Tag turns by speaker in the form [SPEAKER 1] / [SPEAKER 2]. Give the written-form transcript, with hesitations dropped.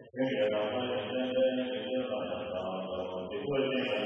[SPEAKER 1] 愿者老和人真真，一真老的老，只不过是